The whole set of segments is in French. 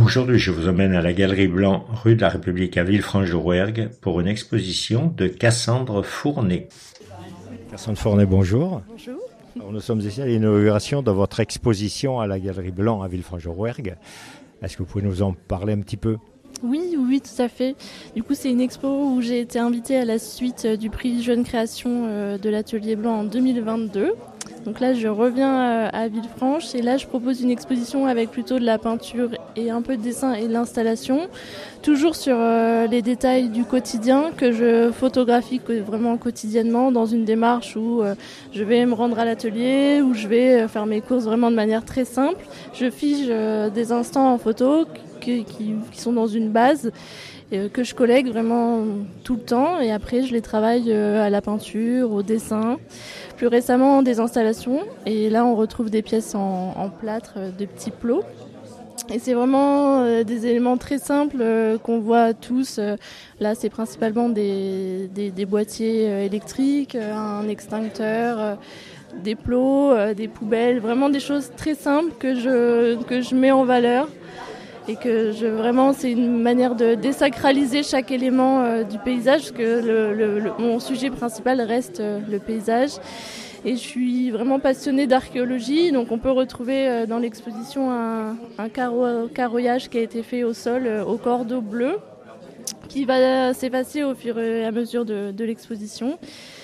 Aujourd'hui, je vous emmène à la Galerie Blanc, rue de la République à Villefranche-de-Rouergue, pour une exposition de Cassandre Fournet. Cassandre Fournet, bonjour. Bonjour. Alors, nous sommes ici à l'inauguration de votre exposition à la Galerie Blanc à Villefranche-de-Rouergue. Est-ce que vous pouvez nous en parler un petit peu ? Oui, tout à fait. Du coup, c'est une expo où j'ai été invitée à la suite du prix Jeune Création de l'Atelier Blanc en 2022. Donc là, je reviens à Villefranche et là, je propose une exposition avec plutôt de la peinture et un peu de dessin et de l'installation. Toujours sur les détails du quotidien que je photographie vraiment quotidiennement dans une démarche où je vais me rendre à l'atelier, où je vais faire mes courses vraiment de manière très simple. Je fige des instants en photo qui sont dans une base que je collègue vraiment tout le temps et après je les travaille à la peinture, au dessin, plus récemment des installations et là on retrouve des pièces en plâtre, de petits plots et c'est vraiment des éléments très simples qu'on voit tous. Là c'est principalement des boîtiers électriques, un extincteur, des plots, des poubelles, vraiment des choses très simples que je mets en valeur. Et que vraiment, c'est une manière de désacraliser chaque élément du paysage, parce que mon sujet principal reste le paysage. Et je suis vraiment passionnée d'archéologie, donc on peut retrouver dans l'exposition un carroyage qui a été fait au sol au cordeau bleu, qui va s'effacer au fur et à mesure de l'exposition.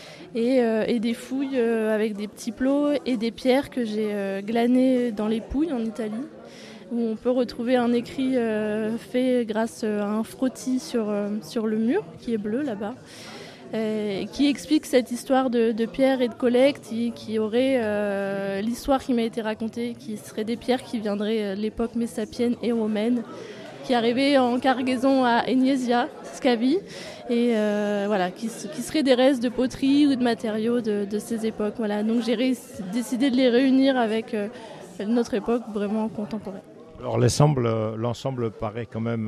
Et des fouilles avec des petits plots et des pierres que j'ai glanées dans les Pouilles en Italie, où on peut retrouver un écrit fait grâce à un frottis sur le mur, qui est bleu là-bas, qui explique cette histoire de pierres et de collecte, qui aurait l'histoire qui m'a été racontée, qui serait des pierres qui viendraient de l'époque messapienne et romaine, qui arrivaient en cargaison à Egnesia, Scavi, et voilà, qui seraient des restes de poterie ou de matériaux de ces époques. Voilà. Donc j'ai décidé de les réunir avec notre époque vraiment contemporaine. Alors l'ensemble paraît quand même,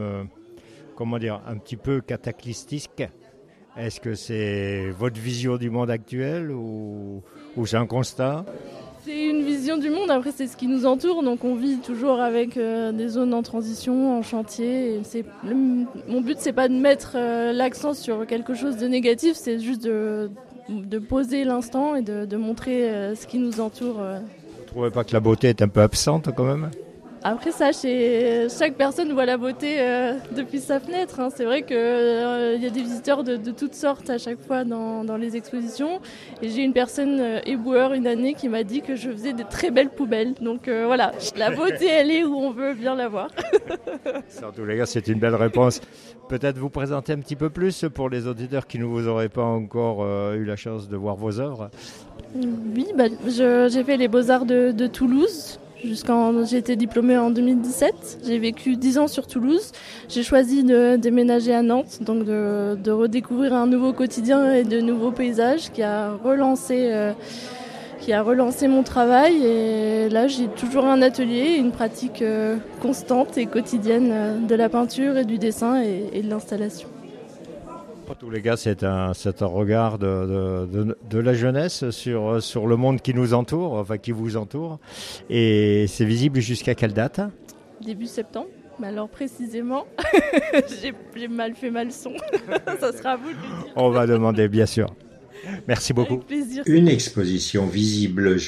un petit peu cataclystique. Est-ce que c'est votre vision du monde actuel ou c'est un constat ? C'est une vision du monde, après c'est ce qui nous entoure, donc on vit toujours avec des zones en transition, en chantier. Et mon but c'est pas de mettre l'accent sur quelque chose de négatif, c'est juste de poser l'instant et de montrer ce qui nous entoure. Vous ne trouvez pas que la beauté est un peu absente quand même ? Après ça, chaque personne voit la beauté depuis sa fenêtre. Hein. C'est vrai qu'il y a des visiteurs de toutes sortes à chaque fois dans les expositions. Et j'ai une personne éboueur une année qui m'a dit que je faisais des très belles poubelles. Donc voilà, la beauté elle est où on veut bien la voir. En tous les cas, c'est une belle réponse. Peut-être vous présenter un petit peu plus pour les auditeurs qui ne vous auraient pas encore eu la chance de voir vos œuvres. Oui, j'ai fait les Beaux-Arts de Toulouse. J'ai été diplômée en 2017. J'ai vécu 10 ans sur Toulouse. J'ai choisi de déménager à Nantes, donc de redécouvrir un nouveau quotidien et de nouveaux paysages qui a relancé mon travail. Et là, j'ai toujours un atelier, une pratique constante et quotidienne de la peinture et du dessin et de l'installation. En tous les cas, c'est un regard de la jeunesse sur le monde qui nous entoure, enfin qui vous entoure. Et c'est visible jusqu'à quelle date ? Début septembre. Mais alors précisément, j'ai mal fait ma leçon. Ça sera à vous de le dire. On va demander, bien sûr. Merci beaucoup. Avec plaisir. Une exposition visible